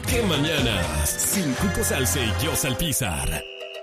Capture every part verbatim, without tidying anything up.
¡Qué mañanas! Sin Cuco Salce y yo Salpizar.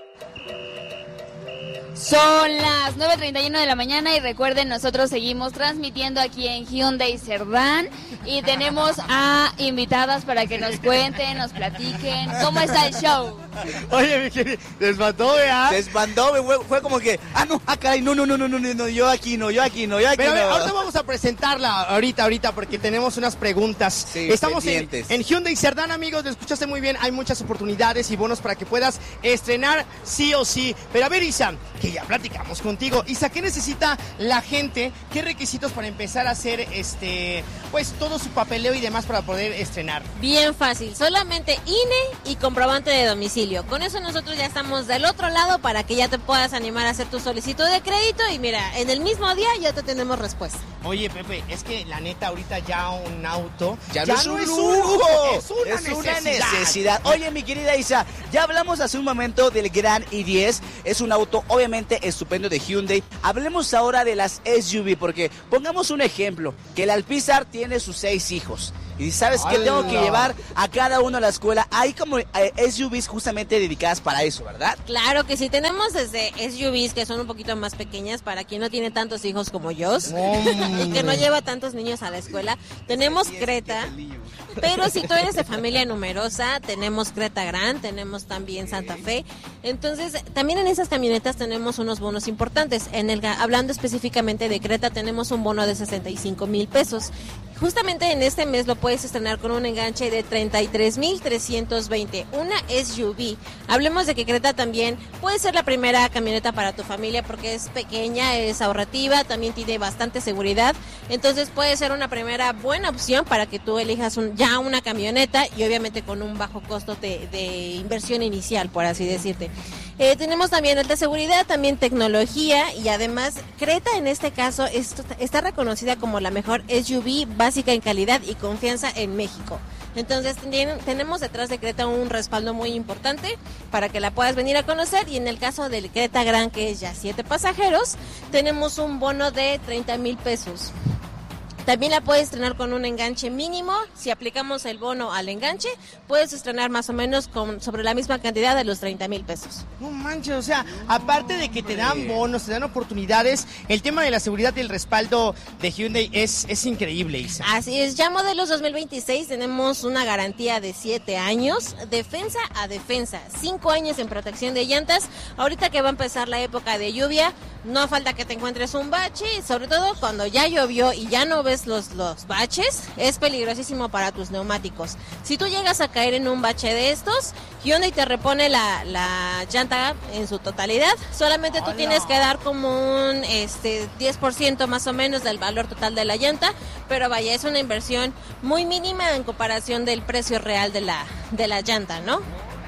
Son las nueve treinta y uno de la mañana y recuerden, nosotros seguimos transmitiendo aquí en Hyundai Cerdán y tenemos a invitadas para que nos cuenten, nos platiquen cómo está el show. Oye, mi querido, desbandó, ¿verdad? Desbandó, fue, fue como que, ah, no, ah, caray, no, no, no, no, no, no, yo aquí no, yo aquí no, yo aquí Pero no. a ver, ahorita vamos a presentarla, ahorita, ahorita, porque tenemos unas preguntas. Sí, Estamos en, pendientes. en Hyundai Cerdán, amigos, lo escuchaste muy bien, hay muchas oportunidades y bonos para que puedas estrenar sí o sí. Pero a ver, Isa, que ya platicamos contigo. Isa, ¿qué necesita la gente? ¿Qué requisitos para empezar a hacer, este, pues, todo su papeleo y demás para poder estrenar? Bien fácil, solamente I N E y comprobante de domicilio. Con eso nosotros ya estamos del otro lado para que ya te puedas animar a hacer tu solicitud de crédito y mira, en el mismo día ya te tenemos respuesta. Oye, Pepe, es que la neta ahorita ya un auto Ya, ya no es un lujo, es una, es necesidad. una necesidad. Oye, mi querida Isa, ya hablamos hace un momento del Gran i diez, es un auto obviamente estupendo de Hyundai. Hablemos ahora de las S U V, porque pongamos un ejemplo, que el Alpizar tiene sus seis hijos. Y sabes que tengo que llevar a cada uno a la escuela. Hay como eh, S U Vs justamente dedicadas para eso, ¿verdad? Claro que sí, tenemos desde S U Vs que son un poquito más pequeñas para quien no tiene tantos hijos como yo mm. y que no lleva tantos niños a la escuela. Tenemos Creta, pero si tú eres de familia numerosa, tenemos Creta Gran, tenemos también Santa Fe. Entonces, también en esas camionetas tenemos unos bonos importantes. En el, hablando específicamente de Creta, tenemos un bono de sesenta y cinco mil pesos. Justamente en este mes lo puedes estrenar con un enganche de treinta y tres mil trescientos veinte, una S U V. Hablemos de que Creta también puede ser la primera camioneta para tu familia porque es pequeña, es ahorrativa, también tiene bastante seguridad. Entonces puede ser una primera buena opción para que tú elijas un, ya una camioneta y obviamente con un bajo costo de, de inversión inicial, por así decirte. Eh, tenemos también alta seguridad, también tecnología y además Creta en este caso es, está reconocida como la mejor S U V básica en calidad y confianza en México. Entonces ten, tenemos detrás de Creta un respaldo muy importante para que la puedas venir a conocer y en el caso del Creta Gran, que es ya siete pasajeros, tenemos un bono de treinta mil pesos. También la puedes estrenar con un enganche mínimo. Si aplicamos el bono al enganche, puedes estrenar más o menos con sobre la misma cantidad de los treinta mil pesos. No manches, o sea, aparte de que te dan bonos, te dan oportunidades, el tema de la seguridad y el respaldo de Hyundai es, es increíble, Isa. Así es, ya modelos dos mil veintiséis tenemos una garantía de siete años, defensa a defensa, cinco años en protección de llantas. Ahorita que va a empezar la época de lluvia, no falta que te encuentres un bache, sobre todo cuando ya llovió y ya no ves los, los baches, es peligrosísimo para tus neumáticos. Si tú llegas a caer en un bache de estos, Hyundai te repone la, la llanta en su totalidad, solamente tú tienes que dar como un este, diez por ciento más o menos del valor total de la llanta, pero vaya, es una inversión muy mínima en comparación del precio real de la, de la llanta, ¿no?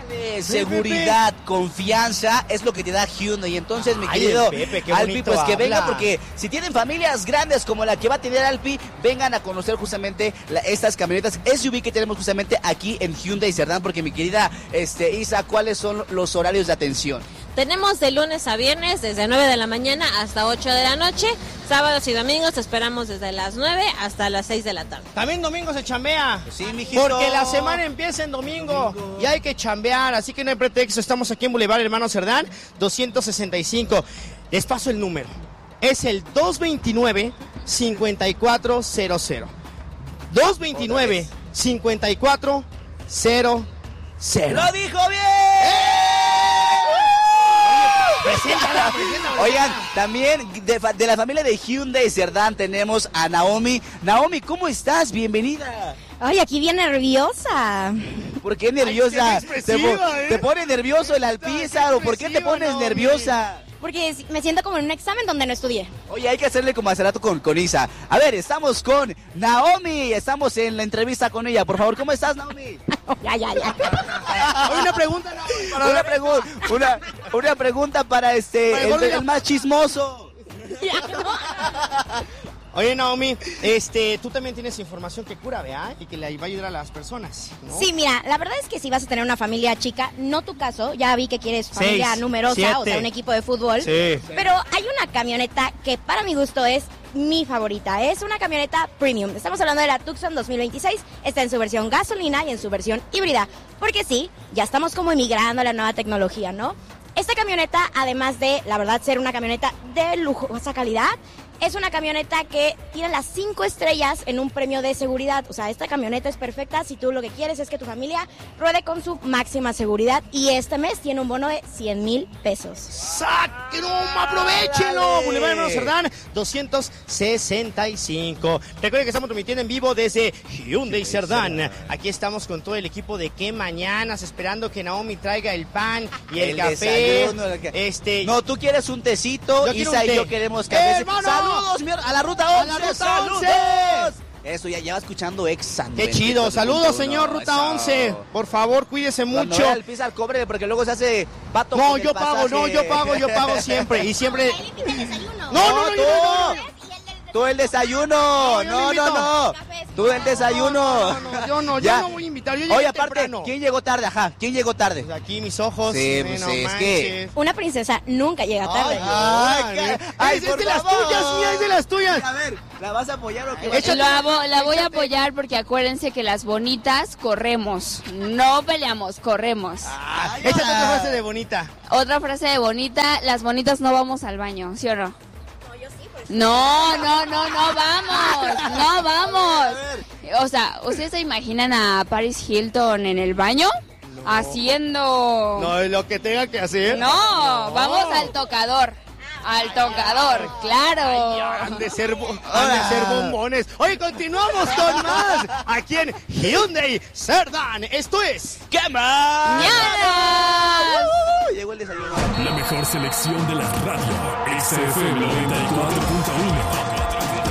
Seguridad, confianza es lo que te da Hyundai. Entonces, mi Ay, querido Pepe, qué Alpi, pues que habla. venga, porque si tienen familias grandes como la que va a tener Alpi, vengan a conocer justamente la, estas camionetas S U V que tenemos justamente aquí en Hyundai Cerdán. Porque mi querida este, Isa, ¿cuáles son los horarios de atención? Tenemos de lunes a viernes desde nueve de la mañana hasta ocho de la noche. Sábados y domingos te esperamos desde las nueve hasta las seis de la tarde. También domingo se chambea. Sí, mijito. Porque la semana empieza en domingo, domingo y hay que chambear, así que no hay pretexto. Estamos aquí en Boulevard Hermano Cerdán, doscientos sesenta y cinco. Les paso el número. Es el dos veintinueve, cincuenta y cuatro cero cero. dos veintinueve, cincuenta y cuatro cero cero. ¡Lo dijo bien! Preséntala, preséntala. Oigan, también de, de la familia de Hyundai Cerdán tenemos a Naomi. Naomi, ¿cómo estás? Bienvenida. Ay, aquí bien nerviosa. ¿Por qué nerviosa? Ay, qué ¿Te, po- expresiva, ¿eh? ¿Te pone nervioso el Alpizar o por qué te pones Naomi. nerviosa? Porque me siento como en un examen donde no estudié. Oye, hay que hacerle como hace rato con, con Isa. A ver, estamos con Naomi. Estamos en la entrevista con ella. Por favor, ¿cómo estás, Naomi? Ya, ya, ya. Oye, una pregunta, Naomi, para Una, la- pregu- una, una pregunta para este Para el el, gordo. el más chismoso. Oye, Naomi, este, tú también tienes información que cura, ¿verdad? Y que le va a ayudar a las personas, ¿no? Sí, mira, la verdad es que si vas a tener una familia chica, no tu caso, ya vi que quieres familia Seis, numerosa, siete. o sea, un equipo de fútbol. Sí. Pero hay una camioneta que para mi gusto es mi favorita. Es una camioneta premium. Estamos hablando de la Tucson dos mil veintiséis. Está en su versión gasolina y en su versión híbrida. Porque sí, ya estamos como emigrando a la nueva tecnología, ¿no? Esta camioneta, además de, la verdad, ser una camioneta de lujosa calidad, es una camioneta que tiene las cinco estrellas en un premio de seguridad. O sea, esta camioneta es perfecta si tú lo que quieres es que tu familia ruede con su máxima seguridad. Y este mes tiene un bono de cien mil pesos. ¡Sáquenlo! ¡Aprovechenlo! Boulevard Hermano Cerdán, doscientos sesenta y cinco. Recuerden que estamos transmitiendo en vivo desde Hyundai Cerdán. Aquí estamos con todo el equipo de Que Mañanas, esperando que Naomi traiga el pan y el, el café. Desayuno, el... Este... No, tú quieres un tecito, Isa y yo queremos café. ¡Eh, hermano! ¡Saludos, mi... a la Ruta once! ¡A la Ruta ¡Saludos! once! Eso, ya lleva escuchando Exa. ¡Qué chido! ¡Saludos, señor Ruta Eso. once! Por favor, cuídese mucho. Cuando el pisa al cobre, porque luego se hace pato. No, yo pago, no, yo pago, yo pago siempre. Y siempre... No, no, no, no, no, no. Tú el desayuno. No, no, no. Tú el desayuno. No, no, no, yo no, yo no voy a invitar. Yo Oye, aparte, temprano. ¿Quién llegó tarde? Ajá, ¿quién llegó tarde? Pues aquí mis ojos. Sí, pues sí, es que... Una princesa nunca llega tarde. Ay, ay, ay, ay, es de las tuyas, mía, es de las tuyas. A ver, ¿la vas a apoyar o qué? Échate, la, la voy a apoyar porque acuérdense que las bonitas corremos. No peleamos, corremos. Ah, échate otra frase de bonita. Otra frase de bonita, las bonitas no vamos al baño, ¿sí o no? No, no, no, no vamos, no vamos. O sea, ¿ustedes se imaginan a Paris Hilton en el baño? No. Haciendo... No, es lo que tenga que hacer. No, no, vamos al tocador. Al tocador, claro. Ay, han de ser, han de ser bombones. Oye, continuamos con más aquí en Hyundai Cerdán. Esto es ¡Que Mañanas! Uh, llegó el desayuno. La mejor selección de la radio. X F M noventa y cuatro punto uno.